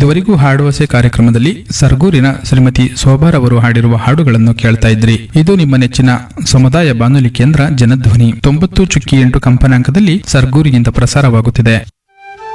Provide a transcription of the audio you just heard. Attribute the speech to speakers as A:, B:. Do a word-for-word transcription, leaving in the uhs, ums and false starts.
A: ಇದುವರೆಗೂ ಹಾಡುವಸೆ ಕಾರ್ಯಕ್ರಮದಲ್ಲಿ ಸರ್ಗೂರಿನ ಶ್ರೀಮತಿ ಶೋಭಾರ್ ಅವರು ಹಾಡಿರುವ ಹಾಡುಗಳನ್ನು ಕೇಳ್ತಾ ಇದ್ರಿ. ಇದು ನಿಮ್ಮ ನೆಚ್ಚಿನ ಸಮುದಾಯ ಬಾನುಲಿ ಕೇಂದ್ರ ಜನಧ್ವನಿ ತೊಂಬತ್ತು ಚುಕ್ಕಿ ಎಂಟು ಕಂಪನಾಂಕದಲ್ಲಿ ಸರ್ಗೂರಿನಿಂದ ಪ್ರಸಾರವಾಗುತ್ತಿದೆ.